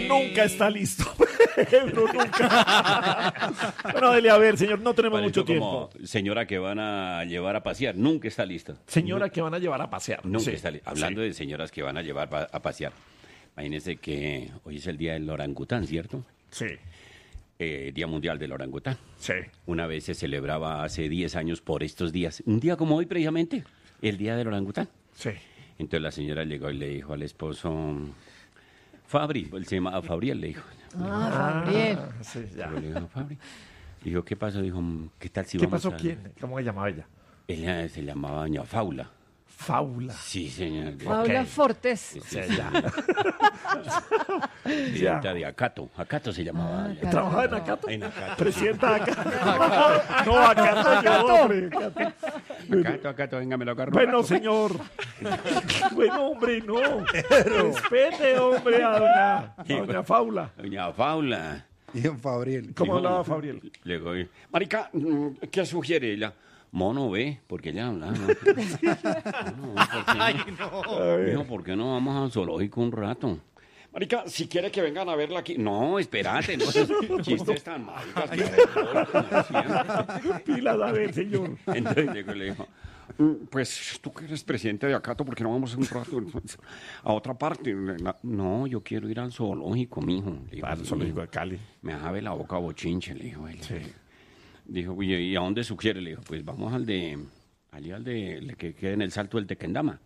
nunca está listo. Pedro nunca. Bueno, dele a ver, señor, no tenemos Pareció mucho tiempo. como señora que van a llevar a pasear, nunca está lista. Señora que van a llevar a pasear. Nunca Sí. está lista. Hablando de señoras que van a llevar a pasear, imagínense que hoy es el día del orangután, ¿cierto? Sí, Día Mundial del Orangután. sí. Una vez se celebraba hace 10 años por estos días, un día como hoy precisamente, el Día del Orangután. Sí. Entonces la señora llegó y le dijo al esposo, Fabri, él se llamaba Fabriel, le dijo. Fabriel. Sí, ya. Le dijo, Fabri. Dijo, ¿qué pasó? Dijo, ¿qué tal si ¿Qué vamos pasó? a...? ¿Quién? ¿Cómo se llamaba ella? Ella se llamaba Doña Faula. Faula. Sí, señor. Paula Ok. Fortes. Sí, Sí, sí, ya. presidenta de Acato. Acato se llamaba. ella. ¿Trabajaba en Acato? En Acato. Presidenta de Acato. No, Acato yo, hombre. Acato. Acato, venga, me lo agarro. Bueno, señor. Bueno, hombre, no. Respete, hombre, a doña Faula. Doña Faula. Y don Fabriel. ¿Cómo hablaba Fabriel? Le digo, marica, ¿qué sugiere ella? Mono, ve, porque ella habla. ¿No? Dijo, ¿por qué no vamos al zoológico un rato? Marica, si quiere que vengan a verla aquí. No, espérate, no. Chistes tan maricas. Pilas, a ver, señor. Entonces llegó y le dijo, pues tú que eres presidente de Acato, ¿por qué no vamos un rato a otra parte? No, yo quiero ir al zoológico, mijo. Le digo, Al zoológico de Cali. me abre la boca bochinche, le dijo él. Dijo, ¿y a dónde sugiere? Le dijo, pues vamos al de el que queda en el Salto del Tequendama.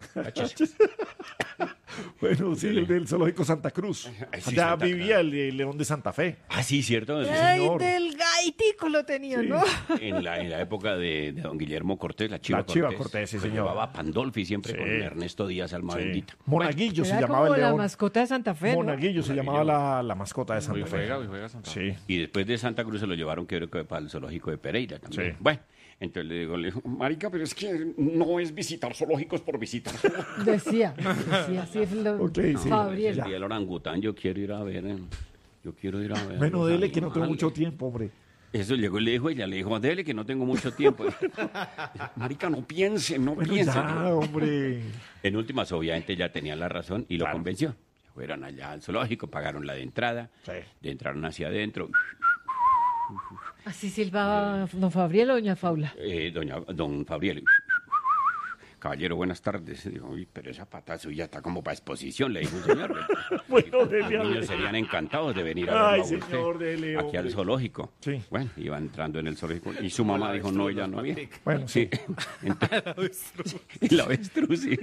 Bueno, sí, el del zoológico Santa Cruz. Sí, Allá Santa vivía el León de Santa Fe. Ah, sí, cierto. Ay, señor. del gaitico lo tenía, ¿no? En la época de don Guillermo Cortés, la Chiva La Chiva Cortés, sí, pues señor. llevaba Pandolfi siempre Sí. con Ernesto Díaz, alma Sí. bendita. Monaguillo se Era llamaba como el la león. mascota de Santa Fe, ¿no? Monaguillo se llamaba la mascota de Santa Fe. Juega Santa Fe. Sí. Y después de Santa Cruz se lo llevaron, creo que para el zoológico de Pereira también. Sí. Bueno, entonces le digo, marica, pero es que no es visitar zoológicos por visitar. Decía, sí, es lo... Ok, sí. Fabriel. El día del orangután yo quiero ir a ver. Yo quiero ir a ver. Bueno, los dele que no tengo animales. mucho tiempo, hombre. Eso llegó y le dijo ella, le dijo, dele que no tengo mucho tiempo. Marica, no piense, no Bueno, piense. ya, hombre. En últimas, obviamente, ya tenía la razón y lo Claro. convenció. Fueron allá al zoológico, pagaron la de entrada, Sí. entraron hacia adentro. Así silbaba don Fabriel o doña Faula. Don Fabriel. Caballero, buenas tardes. Digo, uy, pero esa pata suya está como para exposición, le dijo un señor. Bueno, Los dele a niños ver. serían encantados de venir a Ay, verlo a usted, señor, dele, aquí hombre. al zoológico. Sí. Bueno, iba entrando en el zoológico y su mamá dijo, no, ella no viene. Bueno, sí. Entonces, y la avestruz, sí.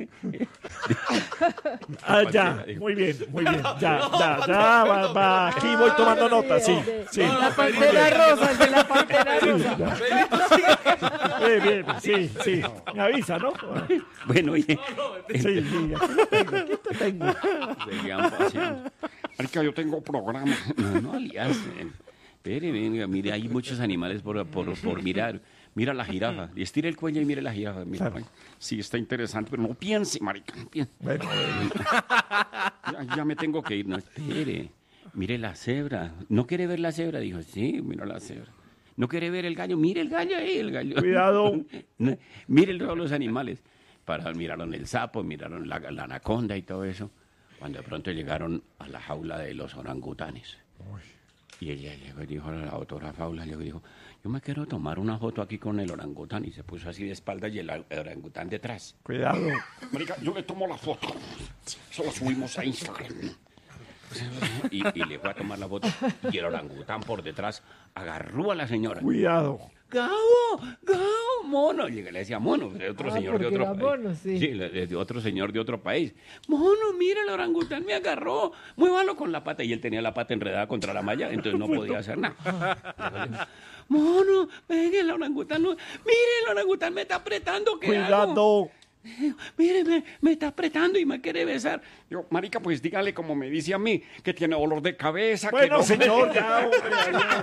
Ah, ya. Muy bien, muy bien. Ya. Va. Aquí voy tomando nota, sí. Sí. La pantera rosa, el de la pantera rosa. Bien, sí. Me avisa, ¿no? Bueno, oye, Sí, aquí te tengo. seguían paseando. Marica, yo tengo programa. No, alias. Espere, venga, mire, hay muchos animales por mirar. Mira la jirafa. Y estira el cuello y mire la jirafa. Mira, Claro. sí, está interesante, pero no piense, marica. No piense. Bueno, Ya me tengo que ir. No, espere. Mire la cebra. ¿No quiere ver la cebra? Dijo, sí, mira la cebra. ¿No quiere ver el gallo? Mire el gallo ahí, el gallo. Cuidado. Mire todos los animales. Miraron el sapo, miraron la anaconda y todo eso. Cuando de pronto llegaron a la jaula de los orangutanes. Y ella llegó y dijo a la doctora Faula, llegó y dijo, yo me quiero tomar una foto aquí con el orangután. Y se puso así de espaldas y el orangután detrás. cuidado. Marica, yo le tomo la foto. Eso lo subimos a Instagram. Y le fue a tomar la foto. Y el orangután por detrás agarró a la señora. Cuidado. ¡Gabo! ¡Mono! Y le decía mono, de otro señor de porque otro era país. mono, sí. De otro señor de otro país. Mono, mira, el orangután me agarró. Muévalo con la pata. Y él tenía la pata enredada contra la malla, entonces no podía hacer nada. Mono, venga, el orangután. Mire, el orangután me está apretando. ¿Qué hago? Cuidado. Mire, me está apretando y me quiere besar. Yo, marica, pues dígale como me dice a mí, que tiene dolor de cabeza. Bueno, que no... señor, ya, hombre. Adiós.